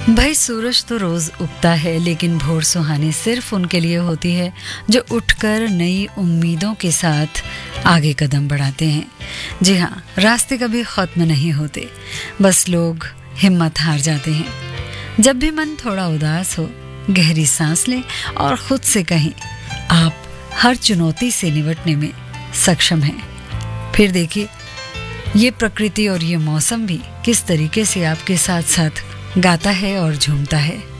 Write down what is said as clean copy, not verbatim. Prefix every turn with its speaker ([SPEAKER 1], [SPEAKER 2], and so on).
[SPEAKER 1] भाई सूरज तो रोज उगता है, लेकिन भोर सुहानी सिर्फ उनके लिए होती है जो उठकर नई उम्मीदों के साथ आगे कदम बढ़ाते हैं। जी हाँ, रास्ते कभी खत्म नहीं होते, बस लोग हिम्मत हार जाते हैं। जब भी मन थोड़ा उदास हो, गहरी सांस लें और खुद से कहें, आप हर चुनौती से निपटने में सक्षम हैं। फिर देखिए, ये प्रकृति और ये मौसम भी किस तरीके से आपके साथ साथ गाता है और झूमता है।